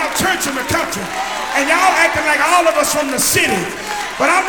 church in the country, and y'all acting like all of us from the city. But I'm